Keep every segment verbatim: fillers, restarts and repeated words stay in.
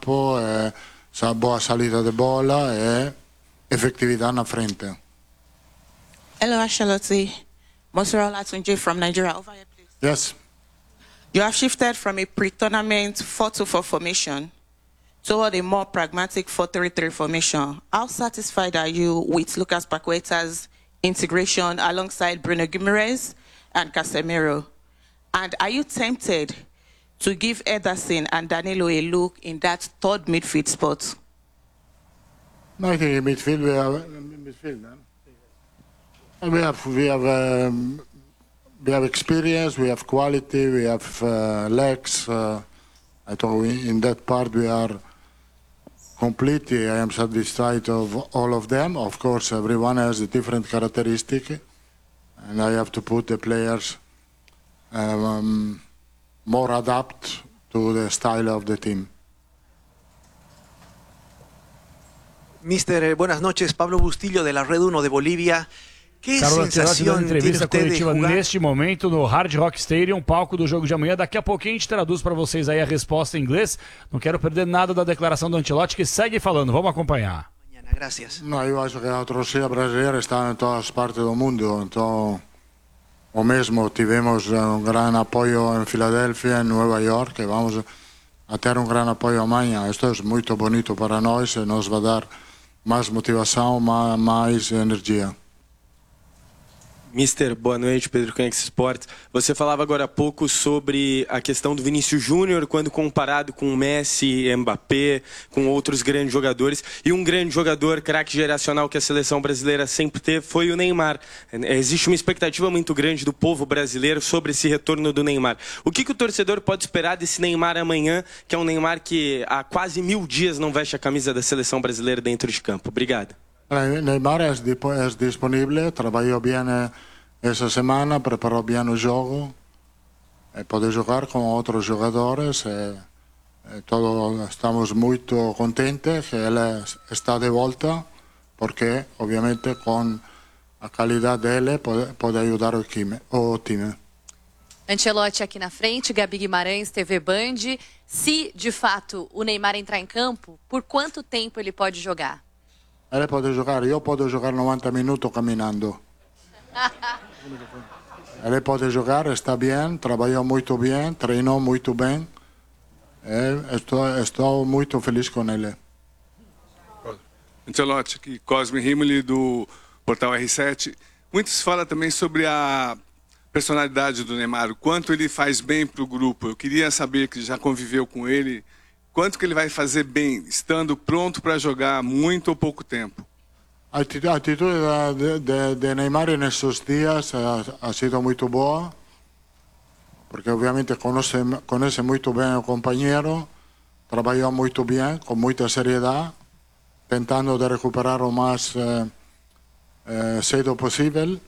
campo, é, boa saída de bola e efetividade na frente. Hello, Ancelotti. Monsoro Latunji from Nigeria. Over here, please. Yes. You have shifted from a pre-tournament four two four formation toward a more pragmatic four three three formation. How satisfied are you with Lucas Paqueta's integration alongside Bruno Guimaraes and Casemiro? And are you tempted to give Ederson and Danilo a look in that third midfield spot? No, I think in midfield we have midfield. No? We have we have um, we have experience, we have quality, we have uh, legs. Uh, I thought we, in that part we are completely. I am satisfied of all of them. Of course, everyone has a different characteristic, and I have to put the players um, more adapt to the style of the team. Mister, buenas noches. Pablo Bustillo de la Red uno de Bolívia. Que Carlo Ancelotti dando entrevista coletiva neste momento no Hard Rock Stadium, palco do jogo de amanhã. Daqui a pouquinho a gente traduz para vocês aí a resposta em inglês. Não quero perder nada da declaração do Ancelotti, que segue falando. Vamos acompanhar. Gracias. No, eu acho que a torcida brasileira está em todas partes do mundo. Então, o mesmo tivemos um grande apoio em Filadélfia, em Nova York, que vamos a ter um grande apoio amanhã. Isto é muito bonito para nós e nos vai dar mais motivação, mais, mais energia. Mister, boa noite, Pedro Canex Sports. Você falava agora há pouco sobre a questão do Vinícius Júnior, quando comparado com o Messi, Mbappé, com outros grandes jogadores. E um grande jogador, craque geracional que a seleção brasileira sempre teve, foi o Neymar. Existe uma expectativa muito grande do povo brasileiro sobre esse retorno do Neymar. O que, que o torcedor pode esperar desse Neymar amanhã, que é um Neymar que há quase mil dias não veste a camisa da seleção brasileira dentro de campo? Obrigado. Neymar é disponível, trabalhou bem essa semana, preparou bem o jogo, pode jogar com outros jogadores. E, e todos estamos muito contentes que ele está de volta, porque, obviamente, com a qualidade dele, pode, pode ajudar o time, o time. Ancelotti aqui na frente, Gabi Guimarães, T V Band. Se, de fato, o Neymar entrar em campo, por quanto tempo ele pode jogar? Ele pode jogar, eu posso jogar noventa minutos caminhando. Ele pode jogar, está bem, trabalhou muito bem, treinou muito bem. Estou, estou muito feliz com ele. Ancelotti, aqui, Cosme Rimoli do Portal R sete. Muito se fala também sobre a personalidade do Neymar, o quanto ele faz bem para o grupo. Eu queria saber, que já conviveu com ele, quanto que ele vai fazer bem, estando pronto para jogar muito ou pouco tempo? A atitude de, de, de Neymar nesses dias ha, ha sido muito boa, porque obviamente conhece, conhece muito bem o companheiro, trabalhou muito bem, com muita seriedade, tentando de recuperar o mais eh, eh, cedo possível.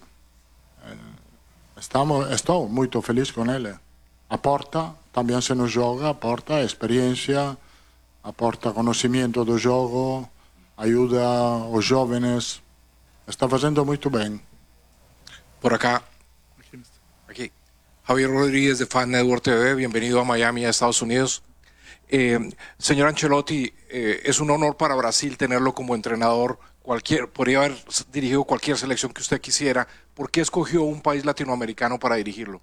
Estamos, estou muito feliz com ele. Aporta, também se nos joga, aporta experiência, aporta conhecimento do jogo, ajuda os jovens, está fazendo muito bem. Por acá, aquí, Javier Rodríguez de Fan Network T V, bienvenido a Miami, a Estados Unidos. Eh, señor Ancelotti, eh, es un honor para Brasil tenerlo como entrenador. Cualquier, podría haber dirigido cualquier selección que usted quisiera. ¿Por qué escogió un país latinoamericano para dirigirlo?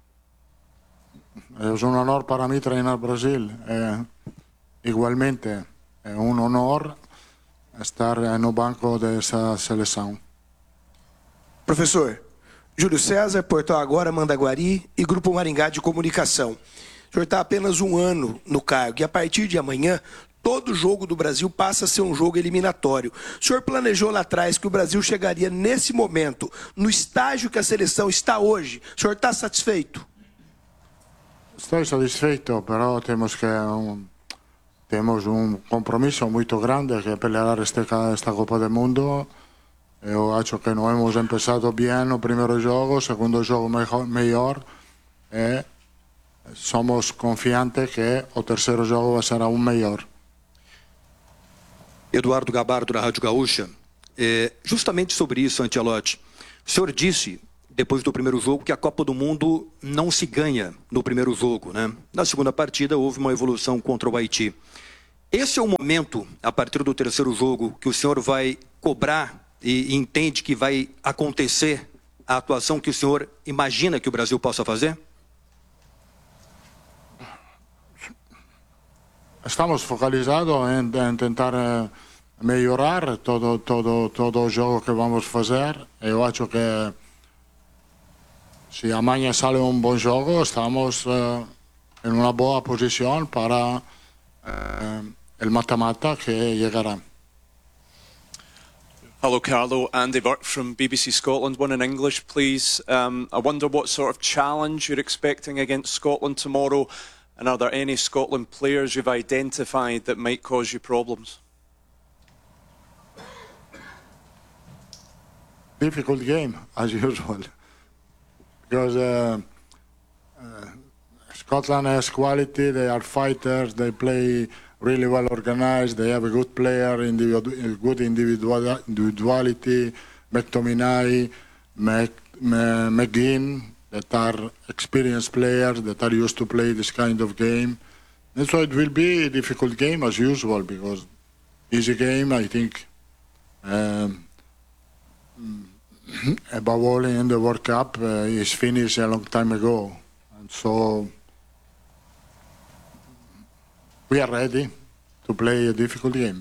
Es un honor para mí treinar Brasil. Eh, igualmente, es un honor estar no banco dessa seleção. Professor, Júlio César, Portal Agora, Mandaguari e Grupo Maringá de Comunicação. O senhor está apenas um ano no cargo e a partir de amanhã todo jogo do Brasil passa a ser um jogo eliminatório. O senhor planejou lá atrás que o Brasil chegaria nesse momento, no estágio que a seleção está hoje. O senhor está satisfeito? Estou satisfeito, mas temos que um, temos um compromisso muito grande que é pelear este, esta Copa do Mundo. Eu acho que não hemos começado bem no primeiro jogo, segundo jogo melhor, melhor e somos confiantes que o terceiro jogo vai ser aún melhor. Eduardo Gabardo, da Rádio Gaúcha. É, justamente sobre isso, Ancelotti, o senhor disse, depois do primeiro jogo, que a Copa do Mundo não se ganha no primeiro jogo, né? Na segunda partida, houve uma evolução contra o Haiti. Esse é o momento, a partir do terceiro jogo, que o senhor vai cobrar e entende que vai acontecer a atuação que o senhor imagina que o Brasil possa fazer? Estamos focalizados em, em tentar uh, melhorar todo, todo, todo o jogo que vamos fazer. Eu acho que se amanhã sale um bom jogo, estamos uh, em uma boa posição para uh, o mata-mata que chegará. Hello, Carlo. Andy Burke from B B C Scotland. One in English, please. Um, I wonder what sort of challenge you're expecting against Scotland tomorrow, and are there any Scotland players you've identified that might cause you problems? Difficult game, as usual, because uh, uh, Scotland has quality, they are fighters, they play really well organized, they have a good player, individu good individual individuality, McTominay, Mc McGinn, that are experienced players that are used to play this kind of game. And so it will be a difficult game as usual, because easy game, I think, um, above all in the World Cup, uh, is finished a long time ago. And so we are ready to play a difficult game.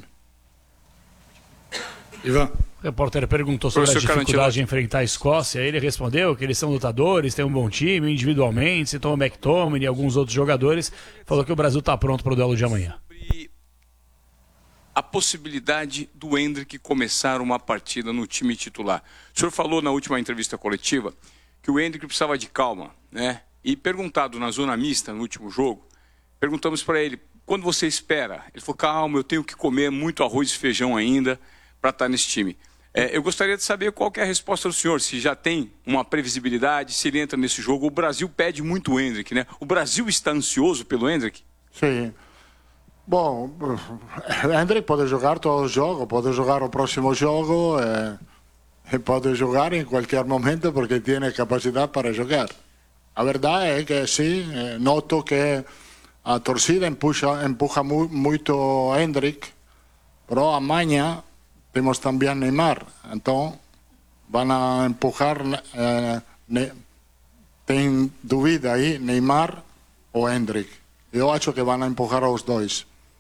Ivan. O repórter perguntou sobre a dificuldade de enfrentar a Escócia. Ele respondeu que eles são lutadores, têm um bom time, individualmente, citou o McTominay e alguns outros jogadores. Falou que o Brasil está pronto para o duelo de amanhã. A possibilidade do Endrick começar uma partida no time titular. O senhor falou na última entrevista coletiva que o Endrick precisava de calma, né? E perguntado na zona mista, no último jogo, perguntamos para ele, quando você espera? Ele falou, calma, eu tenho que comer muito arroz e feijão ainda para estar nesse time. É, eu gostaria de saber qual que é a resposta do senhor, se já tem uma previsibilidade, se ele entra nesse jogo. O Brasil pede muito o Endrick, né? O Brasil está ansioso pelo Endrick? Sim. Bom, o Endrick pode jogar todo o jogo, pode jogar o próximo jogo, e pode jogar em qualquer momento porque tem capacidade para jogar. A verdade é que sim, noto que a torcida empuxa, empuja mu muito o Endrick, pero amanhã temos também Neymar, então vão a empujar, eh, ne, tem dúvida aí, Neymar ou Endrick. Eu acho que vão a empujar os dois.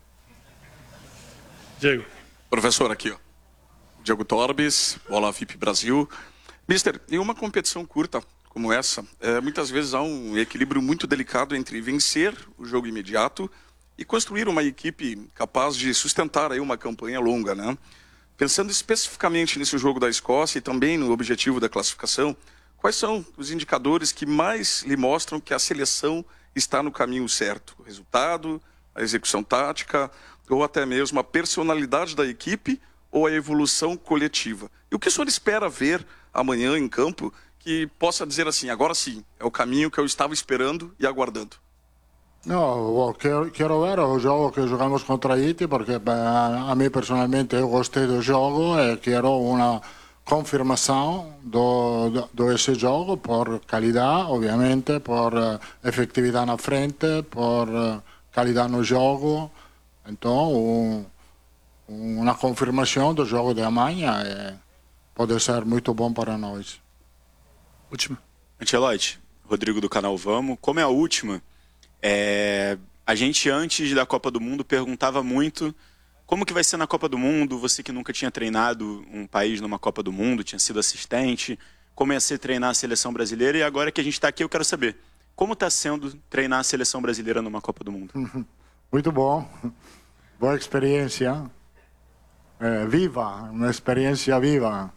Diego. Professor, aqui, ó. Diego Torbes, Bola V I P Brasil. Mister, em uma competição curta como essa, é, muitas vezes há um equilíbrio muito delicado entre vencer o jogo imediato e construir uma equipe capaz de sustentar aí uma campanha longa, né? Pensando especificamente nesse jogo da Escócia e também no objetivo da classificação, quais são os indicadores que mais lhe mostram que a seleção está no caminho certo? O resultado, a execução tática, ou até mesmo a personalidade da equipe ou a evolução coletiva? E o que o senhor espera ver amanhã em campo que possa dizer assim, agora sim, é o caminho que eu estava esperando e aguardando? Não, quero, quero ver o jogo que jogamos contra Haiti, porque a, a mim personalmente eu gostei do jogo e quero uma confirmação do, do, do esse jogo por qualidade, obviamente, por uh, efetividade na frente, por uh, qualidade no jogo. Então, um, uma confirmação do jogo de amanhã é, pode ser muito bom para nós. Última. Ancelotti, Rodrigo do canal Vamos. Como é a última, é, a gente antes da Copa do Mundo perguntava muito como que vai ser na Copa do Mundo, você que nunca tinha treinado um país numa Copa do Mundo, tinha sido assistente, como ia ser treinar a seleção brasileira, e agora que a gente está aqui eu quero saber, como está sendo treinar a seleção brasileira numa Copa do Mundo? Muito bom, boa experiência, é, viva, uma experiência viva.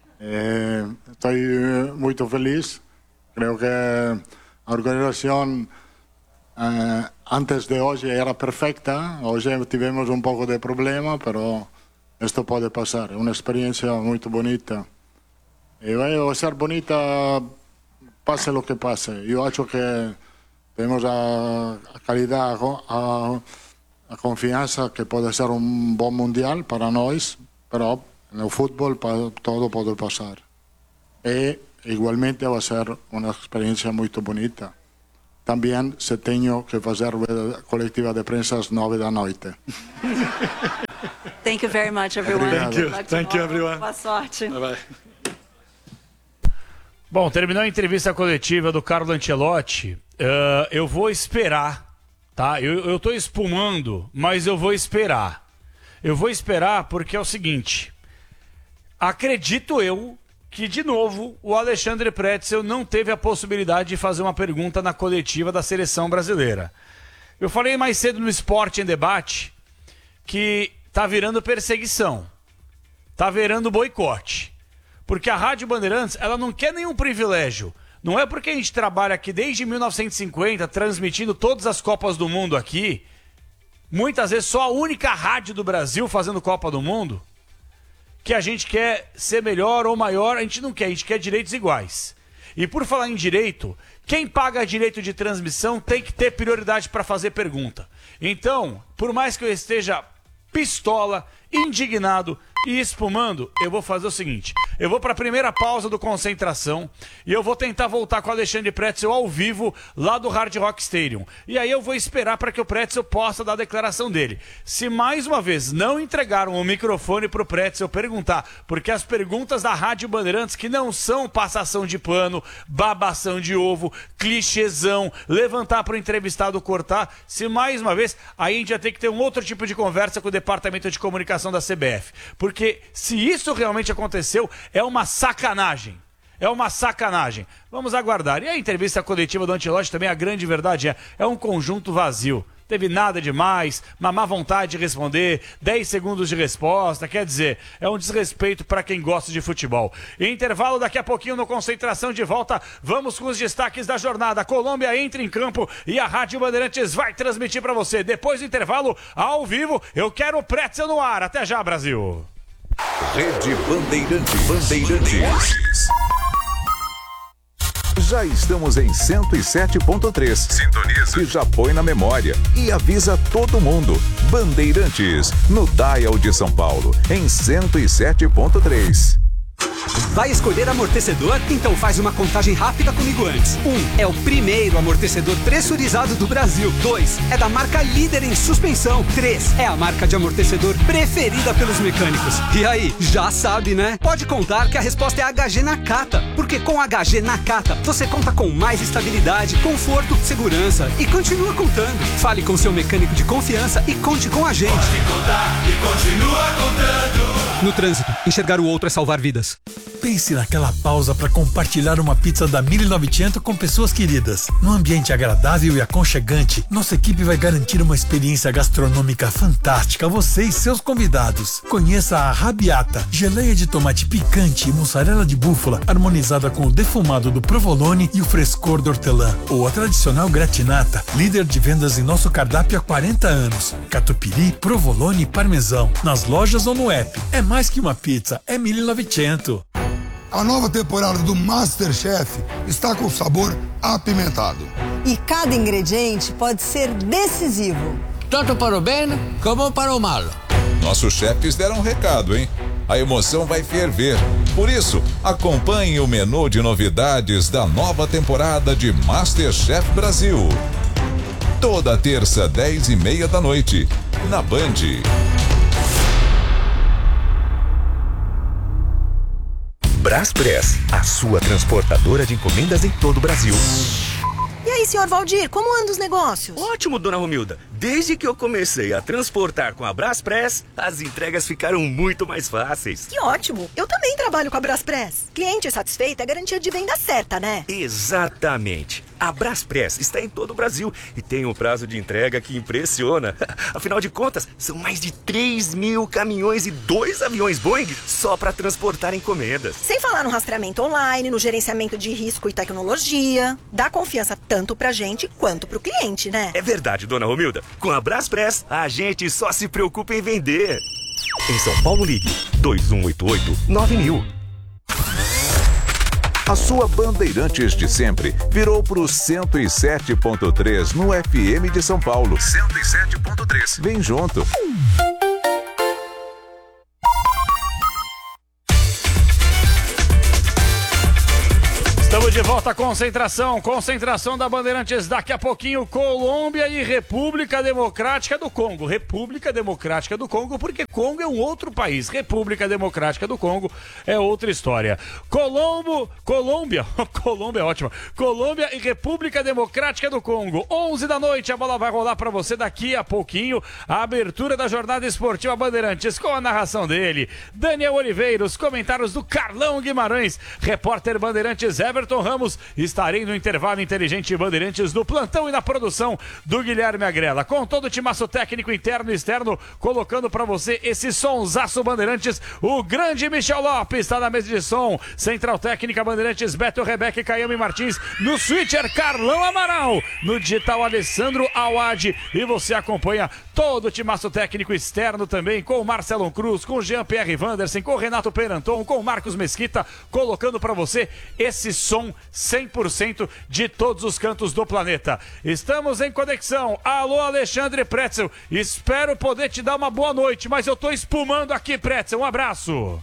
Estou é, muito feliz, creio que a organização eh, antes de hoje era perfeita, hoje tivemos um pouco de problema, mas isto pode passar, é uma experiência muito bonita. E vai ser bonita, passe o que passe. Eu acho que temos a, a qualidade, a, a confiança que pode ser um bom mundial para nós, mas no futebol todo pode passar. E igualmente vai ser uma experiência muito bonita. também se tenho que fazer rueda coletiva de prensa às nove da noite. Thank you very much, everyone. Thank you. Thank you, everyone. Boa sorte. Bye bye. Bom, terminou a entrevista coletiva do Carlo Ancelotti. Uh, eu vou esperar, tá? Eu, eu tô espumando, mas eu vou esperar. Eu vou esperar porque é o seguinte. Acredito eu que, de novo, o Alexandre Pretzel não teve a possibilidade de fazer uma pergunta na coletiva da seleção brasileira. Eu falei mais cedo no Esporte em Debate que tá virando perseguição, tá virando boicote. Porque a Rádio Bandeirantes, ela não quer nenhum privilégio. Não é porque a gente trabalha aqui desde mil novecentos e cinquenta, transmitindo todas as Copas do Mundo aqui, muitas vezes só a única rádio do Brasil fazendo Copa do Mundo, que a gente quer ser melhor ou maior. A gente não quer, a gente quer direitos iguais. E por falar em direito, quem paga direito de transmissão tem que ter prioridade para fazer pergunta. Então, por mais que eu esteja pistola, indignado e espumando, eu vou fazer o seguinte: eu vou para a primeira pausa do Concentração e eu vou tentar voltar com o Alexandre Pretzel ao vivo lá do Hard Rock Stadium. E aí eu vou esperar para que o Pretzel possa dar a declaração dele. Se mais uma vez não entregaram o microfone para o Pretzel perguntar, porque as perguntas da Rádio Bandeirantes, que não são passação de pano, babação de ovo, clichêzão, levantar para o entrevistado cortar, se mais uma vez, aí a gente vai ter que ter um outro tipo de conversa com o Departamento de Comunicação da C B F. Porque se isso realmente aconteceu, é uma sacanagem. É uma sacanagem. Vamos aguardar. E a entrevista coletiva do Ancelotti também, a grande verdade é, é um conjunto vazio. Teve nada demais, uma má vontade de responder, dez segundos de resposta, quer dizer, é um desrespeito para quem gosta de futebol. Intervalo daqui a pouquinho no Concentração de volta, vamos com os destaques da jornada. A Colômbia entra em campo e a Rádio Bandeirantes vai transmitir para você. Depois do intervalo, ao vivo, eu quero o Pretzel no ar. Até já, Brasil! Rede Bandeirantes. Bandeirantes. Já estamos em cento e sete ponto três. Sintoniza. E já põe na memória. E avisa todo mundo. Bandeirantes, no Dial de São Paulo, em cento e sete ponto três. Vai escolher amortecedor? Então faz uma contagem rápida comigo antes. Um, é o primeiro amortecedor pressurizado do Brasil. Dois, é da marca líder em suspensão. Três, é a marca de amortecedor preferida pelos mecânicos. E aí, já sabe, né? Pode contar que a resposta é H G Nakata. Porque com H G Nakata, você conta com mais estabilidade, conforto, segurança e continua contando. Fale com seu mecânico de confiança e conte com a gente. Pode contar e continua contando. No trânsito, enxergar o outro é salvar vidas. Pense naquela pausa para compartilhar uma pizza da mil e novecentos com pessoas queridas. Num ambiente agradável e aconchegante, nossa equipe vai garantir uma experiência gastronômica fantástica a você e seus convidados. Conheça a Rabiata, geleia de tomate picante e mussarela de búfala, harmonizada com o defumado do provolone e o frescor do hortelã. Ou a tradicional gratinata, líder de vendas em nosso cardápio há quarenta anos. Catupiry, provolone e parmesão. Nas lojas ou no app. É mais que uma pizza, é mil e novecentos. A nova temporada do MasterChef está com sabor apimentado. E cada ingrediente pode ser decisivo. Tanto para o bem como para o mal. Nossos chefes deram um recado, hein? A emoção vai ferver. Por isso, acompanhe o menu de novidades da nova temporada de MasterChef Brasil. Toda terça, dez e meia da noite, na Band. Braspress, a sua transportadora de encomendas em todo o Brasil. E aí, senhor Valdir, como andam os negócios? Ótimo, dona Romilda. Desde que eu comecei a transportar com a Braspress, as entregas ficaram muito mais fáceis. Que ótimo! Eu também trabalho com a Braspress. Cliente satisfeito é garantia de venda certa, né? Exatamente. A Braspress está em todo o Brasil e tem um prazo de entrega que impressiona. Afinal de contas, são mais de três mil caminhões e dois aviões Boeing só para transportar encomendas. Sem falar no rastreamento online, no gerenciamento de risco e tecnologia. Dá confiança tanto pra gente quanto pro cliente, né? É verdade, dona Romilda. Com a Braspress, a gente só se preocupa em vender. Em São Paulo, ligue dois um oito oito nove mil. A sua Bandeirantes de sempre virou pro cento e sete ponto três no F M de São Paulo. cento e sete ponto três. Vem junto. Estamos de volta à concentração. Concentração da Bandeirantes. Daqui a pouquinho, Colômbia e República Democrática do Congo. República Democrática do Congo, porque Congo é um outro país. República Democrática do Congo é outra história. Colombo, Colômbia, Colômbia é ótima. Colômbia e República Democrática do Congo. onze da noite, a bola vai rolar para você daqui a pouquinho. A abertura da jornada esportiva Bandeirantes com a narração dele, Daniel Oliveira, os comentários do Carlão Guimarães, repórter Bandeirantes Everton Ramos. Estarei no intervalo inteligente Bandeirantes do plantão e na produção do Guilherme Agrela, com todo o timaço técnico interno e externo, colocando para você esse sonsaço Bandeirantes. O grande Michel Lopes está na mesa de som, central técnica Bandeirantes, Beto Rebeca e Caiame Martins, no switcher Carlão Amaral, no digital Alessandro Awad, e você acompanha todo o timaço técnico externo também, com o Marcelo Cruz, com o Jean-Pierre Vandersen, com o Renato Peranton, com o Marcos Mesquita, colocando para você esse som cem por cento de todos os cantos do planeta. Estamos em conexão. Alô, Alexandre Pretzel. Espero poder te dar uma boa noite, mas eu tô espumando aqui, Pretzel. Um abraço.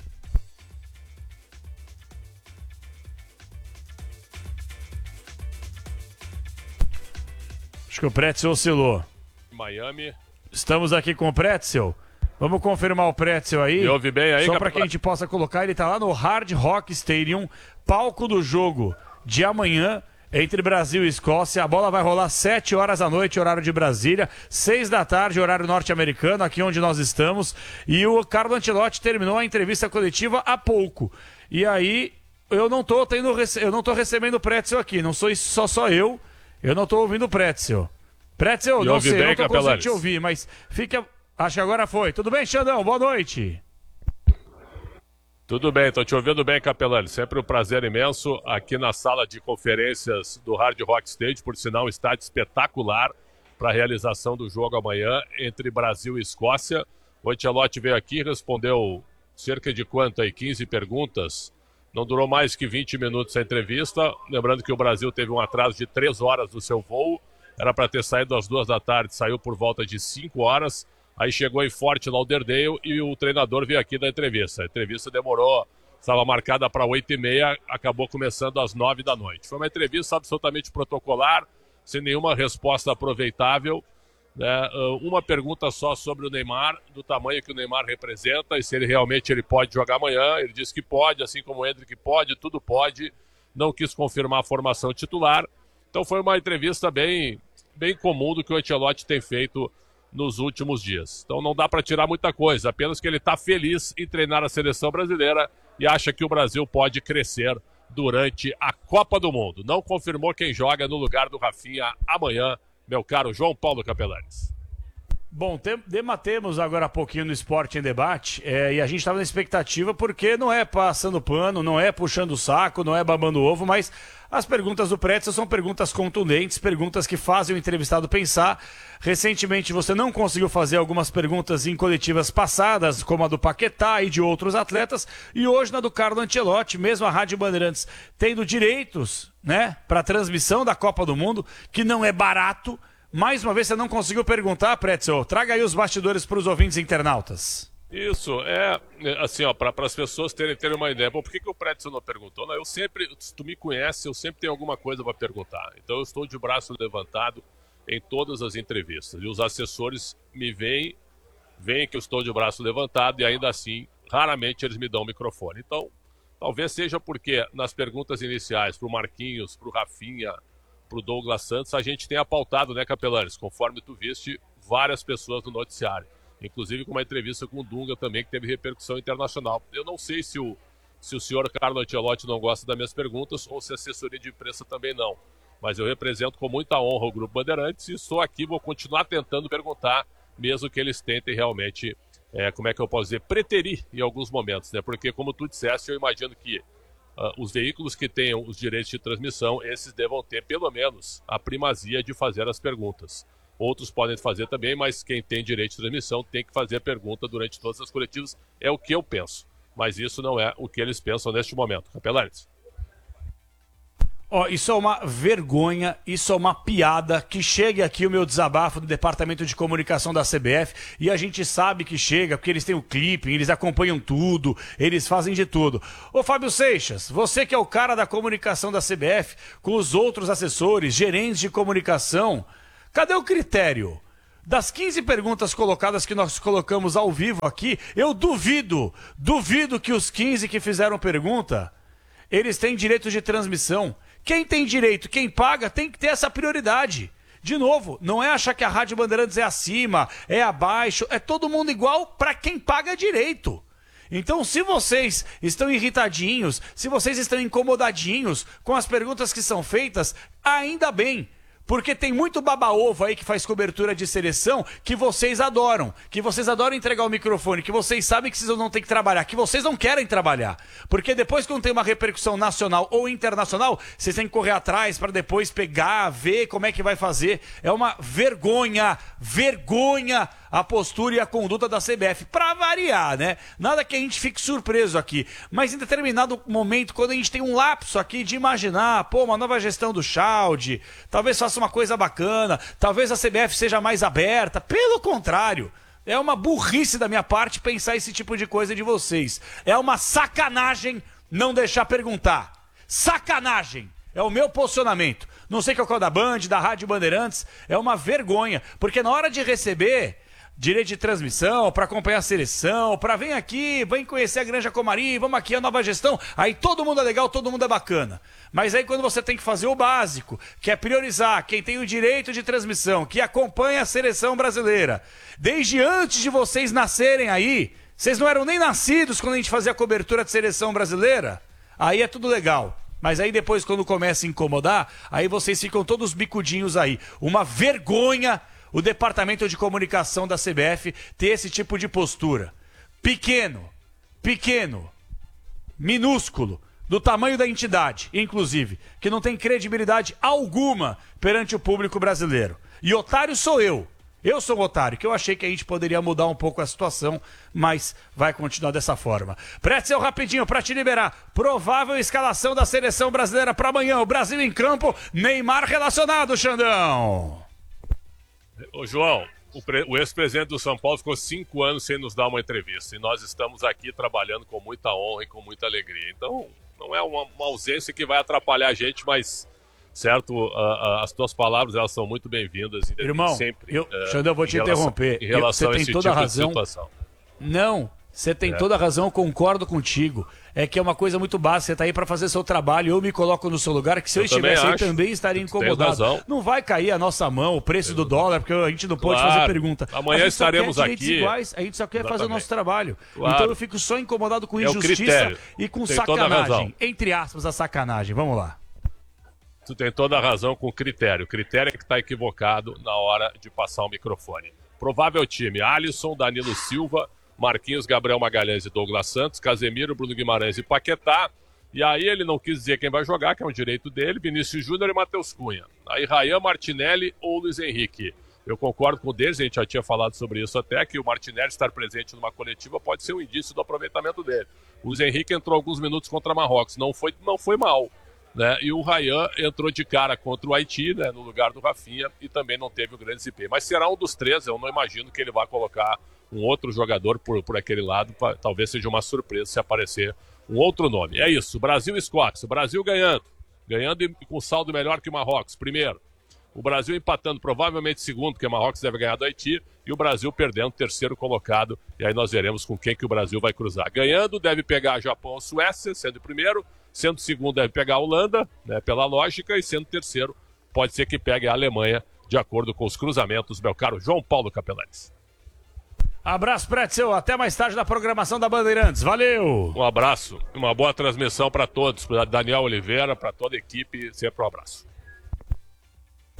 Acho que o Pretzel oscilou. Miami. Estamos aqui com o Pretzel. Vamos confirmar o Pretzel aí. Me ouve bem aí, só capitão? para que a gente possa colocar, ele tá lá no Hard Rock Stadium, palco do jogo de amanhã entre Brasil e Escócia. A bola vai rolar sete horas da noite, horário de Brasília, seis da tarde, horário norte-americano, aqui onde nós estamos. E o Carlo Ancelotti terminou a entrevista coletiva há pouco. E aí, eu não tô tendo, eu não tô recebendo o Pretzel aqui, não sou só só eu, eu não tô ouvindo o Pretzel. Pretzel, não sei, eu não tô conseguindo te ouvir, mas fica... Acho que agora foi. Tudo bem, Xandão? Boa noite. Tudo bem, tô te ouvindo bem, Capelani. Sempre um prazer imenso aqui na sala de conferências do Hard Rock Stadium, por sinal, um estádio espetacular para a realização do jogo amanhã entre Brasil e Escócia. O Ancelotti veio aqui, respondeu cerca de quanto aí? quinze perguntas. Não durou mais que vinte minutos a entrevista. Lembrando que o Brasil teve um atraso de três horas do seu voo. Era para ter saído às duas da tarde, saiu por volta de cinco horas. Aí chegou em Fort Lauderdale e o treinador veio aqui da entrevista. A entrevista demorou, estava marcada para oito e meia, acabou começando às nove da noite. Foi uma entrevista absolutamente protocolar, sem nenhuma resposta aproveitável. Né? Uma pergunta só sobre o Neymar, do tamanho que o Neymar representa e se ele realmente ele pode jogar amanhã. Ele disse que pode, assim como o Endrick pode, tudo pode. Não quis confirmar a formação titular. Então foi uma entrevista bem, bem comum do que o Ancelotti tem feito nos últimos dias. Então não dá para tirar muita coisa, apenas que ele está feliz em treinar a seleção brasileira e acha que o Brasil pode crescer durante a Copa do Mundo. Não confirmou quem joga no lugar do Rafinha amanhã, meu caro João Paulo Capelanes. Bom, tem, debatemos agora há pouquinho no Esporte em Debate, é, e a gente estava na expectativa porque não é passando pano, não é puxando o saco, não é babando ovo, mas as perguntas do Pretzel são perguntas contundentes, perguntas que fazem o entrevistado pensar. Recentemente você não conseguiu fazer algumas perguntas em coletivas passadas, como a do Paquetá e de outros atletas, e hoje na do Carlo Ancelotti, mesmo a Rádio Bandeirantes tendo direitos, né, para a transmissão da Copa do Mundo, que não é barato. Mais uma vez você não conseguiu perguntar, Pretzel. Traga aí os bastidores para os ouvintes internautas. Isso, é assim, ó, para as pessoas terem, terem uma ideia. Bom, por que, que o Pretzel não perguntou? Não, eu sempre, se tu me conhece, eu sempre tenho alguma coisa para perguntar. Então eu estou de braço levantado em todas as entrevistas. E os assessores me veem, veem que eu estou de braço levantado e ainda assim, raramente eles me dão o microfone. Então, talvez seja porque nas perguntas iniciais, para o Marquinhos, para o Rafinha, para o Douglas Santos, a gente tem apautado, né, Capelanes? Conforme tu viste, várias pessoas no noticiário. Inclusive com uma entrevista com o Dunga também, que teve repercussão internacional. Eu não sei se o, se o senhor Carlo Ancelotti não gosta das minhas perguntas ou se a assessoria de imprensa também não. Mas eu represento com muita honra o Grupo Bandeirantes e estou aqui, vou continuar tentando perguntar, mesmo que eles tentem realmente, é, como é que eu posso dizer, preterir em alguns momentos, né? Porque, como tu disseste, eu imagino que Uh, os veículos que tenham os direitos de transmissão, esses devam ter, pelo menos, a primazia de fazer as perguntas. Outros podem fazer também, mas quem tem direito de transmissão tem que fazer a pergunta durante todas as coletivas. É o que eu penso. Mas isso não é o que eles pensam neste momento. Capelanes. Ó, isso é uma vergonha, isso é uma piada. Que chegue aqui o meu desabafo do Departamento de Comunicação da C B F e a gente sabe que chega, porque eles têm o clipping, eles acompanham tudo, eles fazem de tudo. Ô Fábio Seixas, você que é o cara da comunicação da C B F, com os outros assessores, gerentes de comunicação, cadê o critério? Das quinze perguntas colocadas que nós colocamos ao vivo aqui, eu duvido, duvido que os quinze que fizeram pergunta, eles têm direito de transmissão. Quem tem direito, quem paga, tem que ter essa prioridade. De novo, não é achar que a Rádio Bandeirantes é acima, é abaixo, é todo mundo igual para quem paga direito. Então, se vocês estão irritadinhos, se vocês estão incomodadinhos com as perguntas que são feitas, ainda bem. Porque tem muito baba-ovo aí que faz cobertura de seleção que vocês adoram. Que vocês adoram entregar o microfone, que vocês sabem que vocês não têm que trabalhar, que vocês não querem trabalhar. Porque depois que não tem uma repercussão nacional ou internacional, vocês têm que correr atrás para depois pegar, ver como é que vai fazer. É uma vergonha, vergonha a postura e a conduta da C B F. Para variar, né? Nada que a gente fique surpreso aqui. Mas em determinado momento, quando a gente tem um lapso aqui de imaginar, pô, uma nova gestão do Chalde, talvez faça uma coisa bacana, talvez a C B F seja mais aberta. Pelo contrário, é uma burrice da minha parte pensar esse tipo de coisa de vocês. É uma sacanagem não deixar perguntar. Sacanagem! É o meu posicionamento. Não sei qual é o da Band, da Rádio Bandeirantes. É uma vergonha, porque na hora de receber direito de transmissão, para acompanhar a seleção, para vem aqui, vem conhecer a Granja Comari, vamos aqui, a nova gestão, aí todo mundo é legal, todo mundo é bacana. Mas aí quando você tem que fazer o básico, que é priorizar quem tem o direito de transmissão, que acompanha a seleção brasileira, desde antes de vocês nascerem aí, vocês não eram nem nascidos quando a gente fazia a cobertura de seleção brasileira, aí é tudo legal. Mas aí depois, quando começa a incomodar, aí vocês ficam todos bicudinhos aí. Uma vergonha o Departamento de Comunicação da C B F ter esse tipo de postura. Pequeno, pequeno, minúsculo, do tamanho da entidade, inclusive, que não tem credibilidade alguma perante o público brasileiro. E otário sou eu. Eu sou um otário, que eu achei que a gente poderia mudar um pouco a situação, mas vai continuar dessa forma. Pretzel, rapidinho, para te liberar. Provável escalação da seleção brasileira para amanhã. O Brasil em campo, Neymar relacionado, Xandão. Ô, João, o, pre... o ex-presidente do São Paulo ficou cinco anos sem nos dar uma entrevista. E nós estamos aqui trabalhando com muita honra e com muita alegria. Então, não é uma, uma ausência que vai atrapalhar a gente, mas... Certo, uh, uh, as tuas palavras elas são muito bem-vindas. Irmão, sempre, eu, uh, Xandão, eu vou te em relação, interromper. Em relação eu, você a tem esse toda tipo a razão. de situação. Não, você tem É. toda a razão, eu concordo contigo. É que é uma coisa muito básica, você tá aí para fazer seu trabalho, eu me coloco no seu lugar, que se eu, Eu estivesse também aí acho. também estaria Tu tens incomodado. razão. Não vai cair a nossa mão, o preço do dólar, porque a gente não pode Claro. fazer pergunta. Amanhã A gente só quer estaremos direitos aqui. iguais, a gente só quer fazer o Exatamente. nosso trabalho. Claro. Então eu fico só incomodado com É o injustiça critério. e com Tem toda a razão. sacanagem. Entre aspas, a sacanagem. Vamos lá. Tu tem toda a razão com o critério. O critério é que está equivocado na hora de passar o microfone. Provável time: Alisson, Danilo Silva, Marquinhos, Gabriel Magalhães e Douglas Santos, Casemiro, Bruno Guimarães e Paquetá. E aí ele não quis dizer quem vai jogar, que é um direito dele, Vinícius Júnior e Matheus Cunha. Aí Rayan, Martinelli ou Luiz Henrique. Eu concordo com o deles, a gente já tinha falado sobre isso até, que o Martinelli estar presente numa coletiva pode ser um indício do aproveitamento dele. O Luiz Henrique entrou alguns minutos contra Marrocos, não foi, não foi mal. Né? E o Rayan entrou de cara contra o Haiti, né, no lugar do Rafinha, e também não teve o grande desempenho. Mas será um dos três, eu não imagino que ele vá colocar um outro jogador por, por aquele lado, pra, talvez seja uma surpresa se aparecer um outro nome. É isso, Brasil e Escócia, o Brasil ganhando, ganhando e com saldo melhor que o Marrocos, primeiro. O Brasil empatando provavelmente segundo, porque o Marrocos deve ganhar do Haiti, e o Brasil perdendo terceiro colocado, e aí nós veremos com quem que o Brasil vai cruzar. Ganhando, deve pegar Japão ou Suécia, sendo o primeiro, sendo segundo deve pegar a Holanda, né, pela lógica, e sendo terceiro pode ser que pegue a Alemanha, de acordo com os cruzamentos, meu caro João Paulo Capelanes. Abraço, Pretzel, até mais tarde na programação da Bandeirantes, valeu! Um abraço, uma boa transmissão para todos, para Daniel Oliveira, para toda a equipe, sempre um abraço.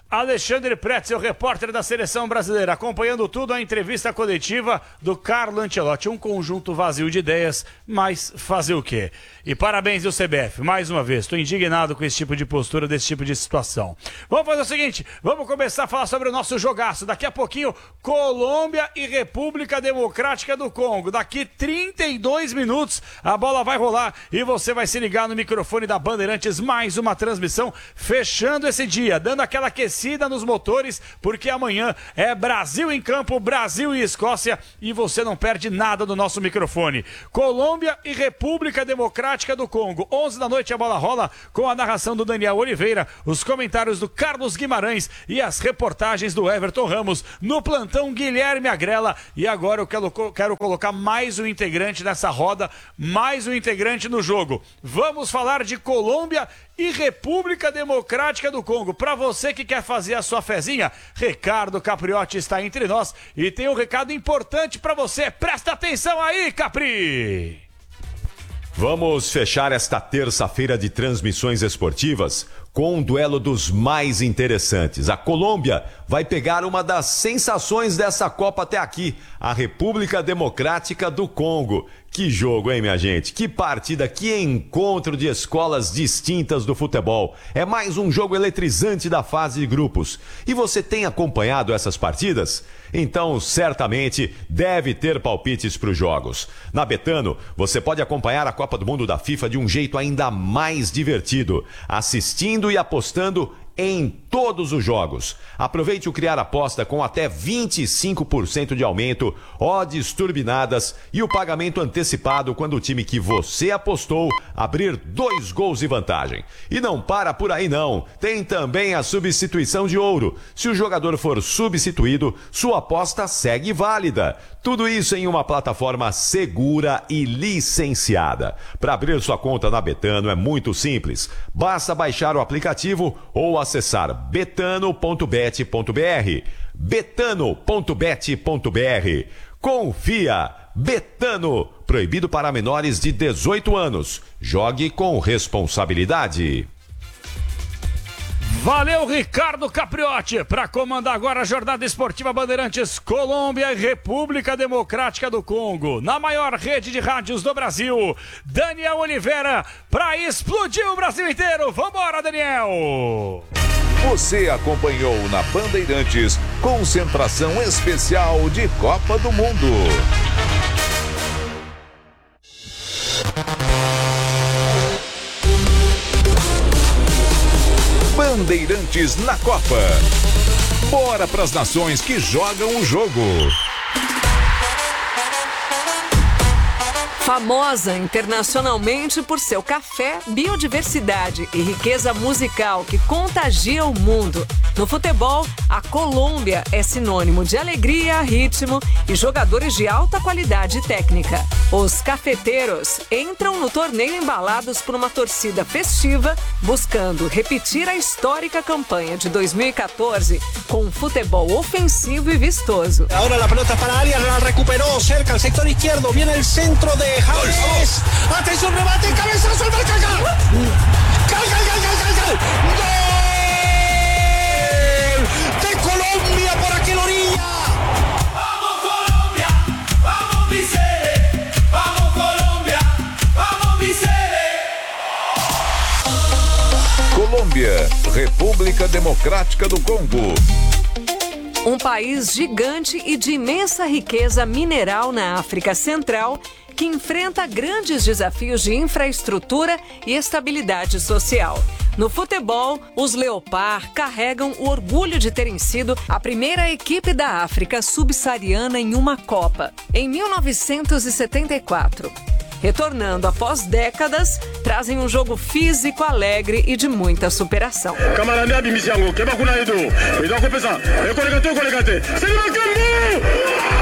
Alexandre Pretzel, repórter da Seleção Brasileira, acompanhando tudo a entrevista coletiva do Carlo Ancelotti. Um conjunto vazio de ideias, mas fazer o quê? E parabéns ao C B F, mais uma vez. Estou indignado com esse tipo de postura, desse tipo de situação. Vamos fazer o seguinte, vamos começar a falar sobre o nosso jogaço. Daqui a pouquinho, Colômbia e República Democrática do Congo. Daqui trinta e dois minutos, a bola vai rolar e você vai se ligar no microfone da Bandeirantes. Mais uma transmissão, fechando esse dia, dando aquela aquecida nos motores, porque amanhã é Brasil em campo, Brasil e Escócia, e você não perde nada do nosso microfone. Colômbia e República Democrática do Congo, onze da noite a bola rola, com a narração do Daniel Oliveira, os comentários do Carlos Guimarães e as reportagens do Everton Ramos, no plantão Guilherme Agrela. E agora eu quero, quero colocar mais um integrante nessa roda, mais um integrante no jogo. Vamos falar de Colômbia e República Democrática do Congo. Para você que quer fazer a sua fezinha, Ricardo Capriotti está entre nós e tem um recado importante para você. Presta atenção aí, Capri! Vamos fechar esta terça-feira de transmissões esportivas com um duelo dos mais interessantes. A Colômbia vai pegar uma das sensações dessa Copa até aqui, a República Democrática do Congo. Que jogo, hein, minha gente? Que partida, que encontro de escolas distintas do futebol. É mais um jogo eletrizante da fase de grupos. E você tem acompanhado essas partidas? Então, certamente, deve ter palpites para os jogos. Na Betano, você pode acompanhar a Copa do Mundo da FIFA de um jeito ainda mais divertido, assistindo e apostando em todos os jogos. Aproveite o Criar Aposta com até vinte e cinco por cento de aumento, odds turbinadas e o pagamento antecipado quando o time que você apostou abrir dois gols de vantagem. E não para por aí não, tem também a substituição de ouro. Se o jogador for substituído, sua aposta segue válida. Tudo isso em uma plataforma segura e licenciada. Para abrir sua conta na Betano é muito simples. Basta baixar o aplicativo ou acessar betano ponto bet ponto br. betano ponto bet ponto br. Confia! Betano! Proibido para menores de dezoito anos. Jogue com responsabilidade. Valeu, Ricardo Capriotti, para comandar agora a jornada esportiva Bandeirantes, Colômbia e República Democrática do Congo, na maior rede de rádios do Brasil. Daniel Oliveira, para explodir o Brasil inteiro. Vambora, Daniel! Você acompanhou na Bandeirantes concentração especial de Copa do Mundo. Bandeirantes na Copa. Bora pras nações que jogam o jogo. Famosa internacionalmente por seu café, biodiversidade e riqueza musical que contagia o mundo. No futebol, a Colômbia é sinônimo de alegria, ritmo e jogadores de alta qualidade técnica. Os cafeteiros entram no torneio embalados por uma torcida festiva, buscando repetir a histórica campanha de dois mil e catorze com um futebol ofensivo e vistoso. Agora a pelota para a área, la recuperou cerca al sector izquierdo, viene el centro de James. Atención, rebate, cabezazo al marca. Gal, gal, gal, gal, gal, gal. ¡Gol de Colombia por aquel orilla! Vamos Colombia, vamos Vicere. Vamos Colombia, vamos Vicere. Colômbia, República Democrática do Congo. Um país gigante e de imensa riqueza mineral na África Central, que enfrenta grandes desafios de infraestrutura e estabilidade social. No futebol, os Leopard carregam o orgulho de terem sido a primeira equipe da África subsaariana em uma Copa, em mil novecentos e setenta e quatro. Retornando após décadas, trazem um jogo físico, alegre e de muita superação.